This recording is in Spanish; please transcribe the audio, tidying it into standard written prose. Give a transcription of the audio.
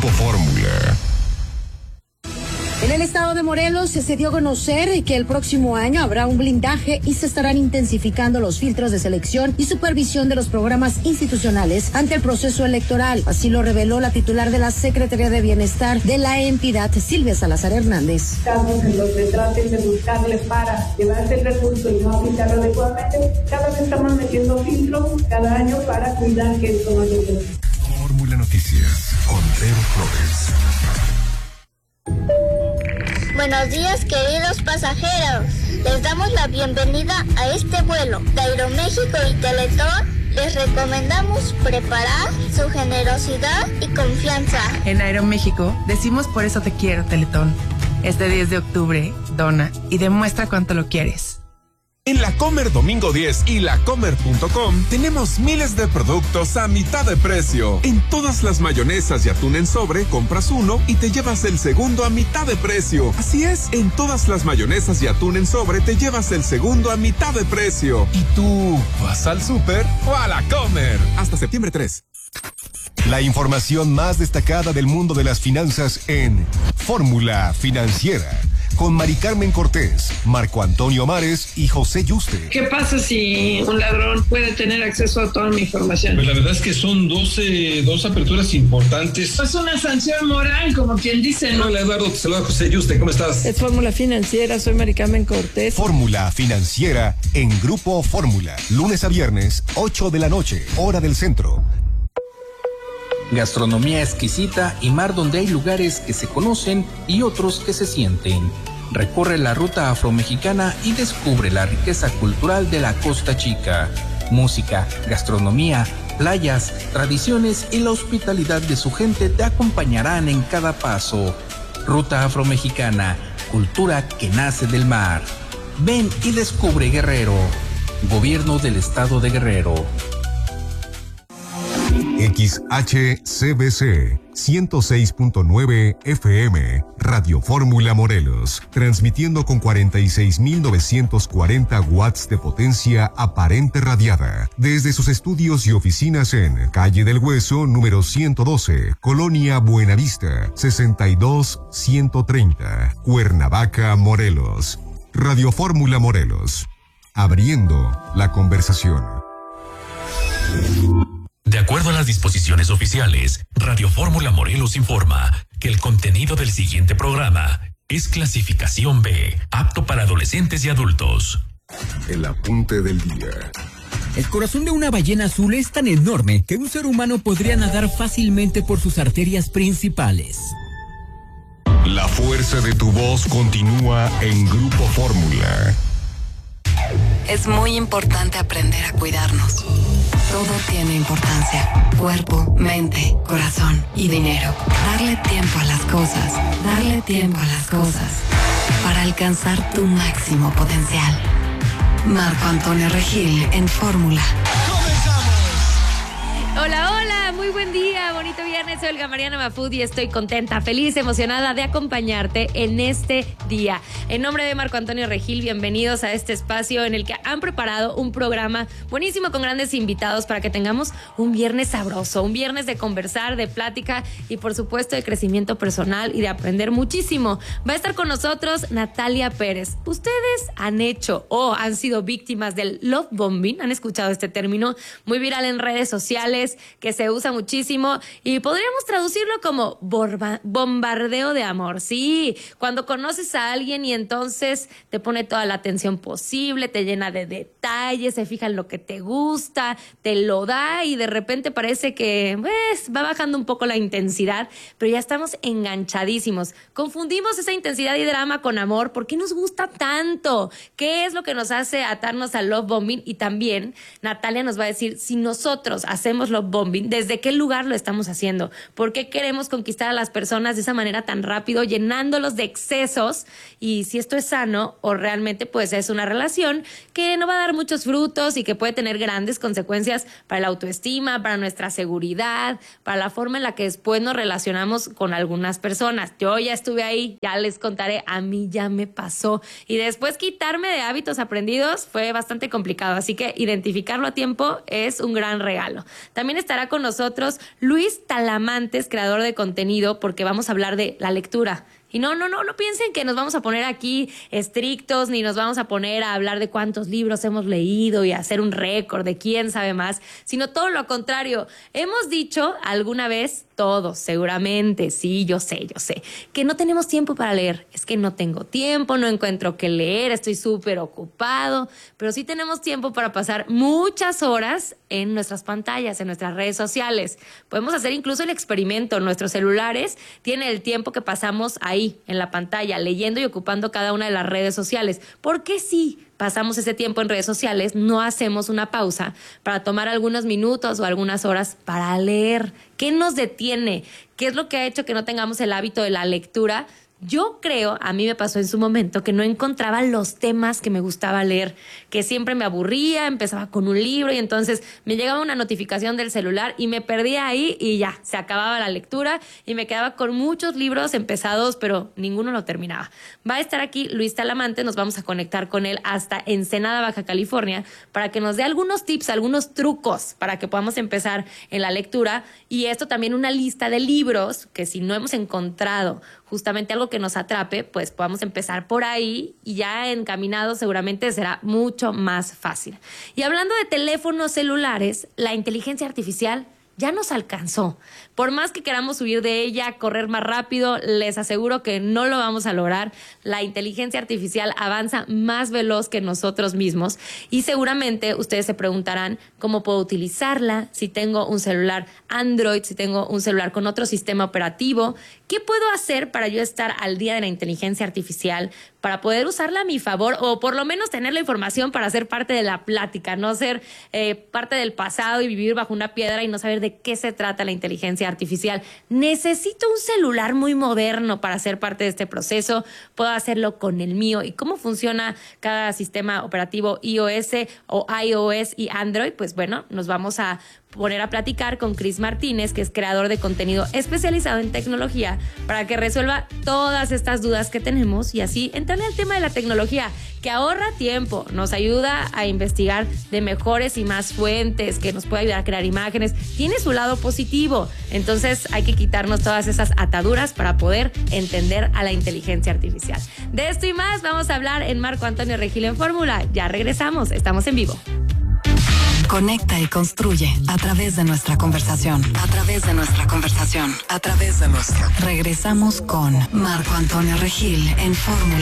Grupo Fórmula. En el estado de Morelos se dio a conocer que el próximo año habrá un blindaje y se estarán intensificando los filtros de selección y supervisión de los programas institucionales ante el proceso electoral. Así lo reveló la titular de la Secretaría de Bienestar de la entidad, Silvia Salazar Hernández. Estamos en los que traten de buscarle para llevarse el recurso y no aplicarlo adecuadamente. Cada vez estamos metiendo filtros cada año para cuidar que esto no llegue. Fórmula Noticias con Vero Flores. Buenos días, queridos pasajeros. Les damos la bienvenida a este vuelo de Aeroméxico y Teletón. Les recomendamos preparar su generosidad y confianza. En Aeroméxico decimos por eso te quiero, Teletón. Este 10 de octubre, dona y demuestra cuánto lo quieres. En La Comer Domingo 10 y lacomer.com tenemos miles de productos a mitad de precio. En todas las mayonesas y atún en sobre, compras uno y te llevas el segundo a mitad de precio. Así es, en todas las mayonesas y atún en sobre te llevas el segundo a mitad de precio. ¿Y tú vas al súper o a La Comer? Hasta septiembre 3. La información más destacada del mundo de las finanzas en Fórmula Financiera. Con Mari Carmen Cortés, Marco Antonio Mares y José Yuste. ¿Qué pasa si un ladrón puede tener acceso a toda mi información? Pues la verdad es que son dos aperturas importantes. Es una sanción moral, como quien dice, ¿no? Hola Eduardo, te saluda José Yuste, ¿cómo estás? Es Fórmula Financiera, soy Mari Carmen Cortés. Fórmula Financiera en Grupo Fórmula. Lunes a viernes, 8 de la noche, hora del centro. Gastronomía exquisita y mar donde hay lugares que se conocen y otros que se sienten. Recorre la ruta afromexicana y descubre la riqueza cultural de la Costa Chica. Música, gastronomía, playas, tradiciones y la hospitalidad de su gente te acompañarán en cada paso. Ruta afromexicana, cultura que nace del mar. Ven y descubre Guerrero. Gobierno del Estado de Guerrero. XHCBC 106.9 FM, Radio Fórmula Morelos, transmitiendo con 46.940 watts de potencia aparente radiada, desde sus estudios y oficinas en Calle del Hueso, número 112, Colonia Buenavista, 62130, Cuernavaca, Morelos. Radio Fórmula Morelos, abriendo la conversación. De acuerdo a las disposiciones oficiales, Radio Fórmula Morelos informa que el contenido del siguiente programa es clasificación B, apto para adolescentes y adultos. El apunte del día. El corazón de una ballena azul es tan enorme que un ser humano podría nadar fácilmente por sus arterias principales. La fuerza de tu voz continúa en Grupo Fórmula. Es muy importante aprender a cuidarnos. Todo tiene importancia. Cuerpo, mente, corazón y dinero. Darle tiempo a las cosas. Darle tiempo a las cosas. Para alcanzar tu máximo potencial. Marco Antonio Regil en Fórmula. Hola, hola, muy buen día, bonito viernes, soy Olga Mariana Mafud y estoy contenta, feliz, emocionada de acompañarte en este día. En nombre de Marco Antonio Regil, bienvenidos a este espacio en el que han preparado un programa buenísimo con grandes invitados para que tengamos un viernes sabroso, un viernes de conversar, de plática y por supuesto de crecimiento personal y de aprender muchísimo. Va a estar con nosotros Natalia Pérez. Ustedes han hecho o han sido víctimas del love bombing, han escuchado este término muy viral en redes sociales, que se usa muchísimo y podríamos traducirlo como bombardeo de amor. Sí, cuando conoces a alguien y entonces te pone toda la atención posible, te llena de detalles, se fija en lo que te gusta, te lo da y de repente parece que va bajando un poco la intensidad, pero ya estamos enganchadísimos. Confundimos esa intensidad y drama con amor. ¿Por qué nos gusta tanto? ¿Qué es lo que nos hace atarnos al love bombing? Y también Natalia nos va a decir si nosotros hacemos love bombing, ¿desde qué lugar lo estamos haciendo? ¿Por qué queremos conquistar a las personas de esa manera tan rápido, llenándolos de excesos? Y si esto es sano o realmente pues es una relación que no va a dar muchos frutos y que puede tener grandes consecuencias para la autoestima, para nuestra seguridad, para la forma en la que después nos relacionamos con algunas personas. Yo ya estuve ahí, ya les contaré, a mí ya me pasó. Y después quitarme de hábitos aprendidos fue bastante complicado, así que identificarlo a tiempo es un gran regalo. También estará con nosotros Luis Luis Talamantes, creador de contenido, porque vamos a hablar de la lectura. Y no piensen que nos vamos a poner aquí estrictos, ni nos vamos a poner a hablar de cuántos libros hemos leído y hacer un récord de quién sabe más, sino todo lo contrario. Hemos dicho alguna vez, todos seguramente, sí, yo sé, que no tenemos tiempo para leer. Es que no tengo tiempo, no encuentro qué leer, estoy súper ocupado, pero sí tenemos tiempo para pasar muchas horas en nuestras pantallas, en nuestras redes sociales. Podemos hacer incluso el experimento. Nuestros celulares tienen el tiempo que pasamos ahí en la pantalla, leyendo y ocupando cada una de las redes sociales. ¿Por qué si pasamos ese tiempo en redes sociales, no hacemos una pausa para tomar algunos minutos o algunas horas para leer? ¿Qué nos detiene? ¿Qué es lo que ha hecho que no tengamos el hábito de la lectura? Yo creo, a mí me pasó en su momento, que no encontraba los temas que me gustaba leer, que siempre me aburría, empezaba con un libro y entonces me llegaba una notificación del celular y me perdía ahí y ya, se acababa la lectura y me quedaba con muchos libros empezados, pero ninguno lo terminaba. Va a estar aquí Luis Talamantes, nos vamos a conectar con él hasta Ensenada, Baja California, para que nos dé algunos tips, algunos trucos para que podamos empezar en la lectura, y esto también una lista de libros que si no hemos encontrado justamente algo que nos atrape, pues podamos empezar por ahí y ya encaminado seguramente será mucho más fácil. Y hablando de teléfonos celulares, la inteligencia artificial ya nos alcanzó. Por más que queramos subir de ella, correr más rápido, les aseguro que no lo vamos a lograr. La inteligencia artificial avanza más veloz que nosotros mismos y seguramente ustedes se preguntarán cómo puedo utilizarla, si tengo un celular Android, si tengo un celular con otro sistema operativo. ¿Qué puedo hacer para yo estar al día de la inteligencia artificial, para poder usarla a mi favor o por lo menos tener la información para ser parte de la plática, no ser parte del pasado y vivir bajo una piedra y no saber de qué se trata la inteligencia artificial? Necesito un celular muy moderno para ser parte de este proceso. Puedo hacerlo con el mío. ¿Y cómo funciona cada sistema operativo iOS o iOS y Android? Pues bueno, nos vamos a poner a platicar con Chris Martínez, que es creador de contenido especializado en tecnología, para que resuelva todas estas dudas que tenemos y así entrarle al tema de la tecnología, que ahorra tiempo, nos ayuda a investigar de mejores y más fuentes, que nos puede ayudar a crear imágenes. Tiene su lado positivo, entonces hay que quitarnos todas esas ataduras para poder entender a la inteligencia artificial. De esto y más vamos a hablar en Marco Antonio Regil en Fórmula. Ya regresamos, estamos en vivo. Conecta y construye a través de nuestra conversación. Regresamos con Marco Antonio Regil en Fórmula.